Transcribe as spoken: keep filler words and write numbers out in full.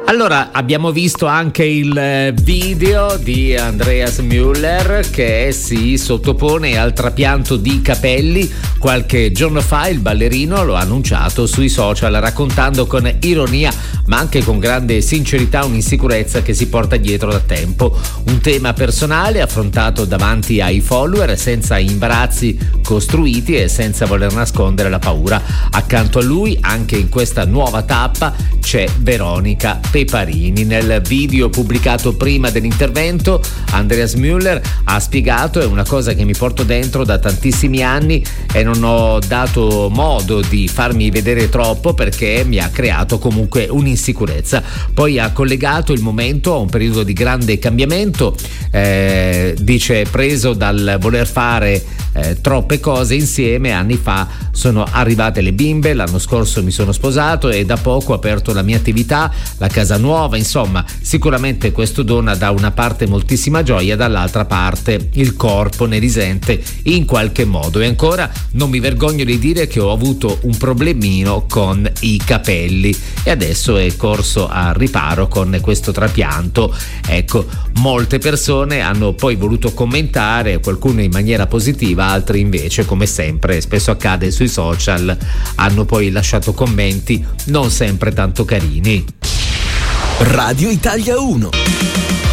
Allora, abbiamo visto anche il video di Andreas Müller che si sottopone al trapianto di capelli. Qualche giorno fa il ballerino lo ha annunciato sui social, raccontando con ironia ma anche con grande sincerità un'insicurezza che si porta dietro da tempo. Un tema personale affrontato davanti ai follower, senza imbarazzi costruiti e senza voler nascondere la paura. Accanto a lui, anche in questa nuova tappa, c'è Veronica Peparini. Nel video pubblicato prima dell'intervento, Andreas Müller ha spiegato: è una cosa che mi porto dentro da tantissimi anni e non ho dato modo di farmi vedere troppo perché mi ha creato comunque un'insicurezza. Poi ha collegato il momento a un periodo di grande cambiamento, eh, dice preso dal voler fare eh, troppe cose insieme. Anni fa sono arrivate le bimbe, l'anno scorso mi sono sposato e da poco ho aperto la mia attività, la casa nuova. Insomma, sicuramente questo dona da una parte moltissima gioia, dall'altra parte il corpo ne risente in qualche modo. E ancora, non mi vergogno di dire che ho avuto un problemino con i capelli e adesso è corso a riparo con questo trapianto. Ecco, molte persone hanno poi voluto commentare, qualcuno in maniera positiva, altri invece, come sempre spesso accade sui social, hanno poi lasciato commenti non sempre tanto carini. Radio Italia uno.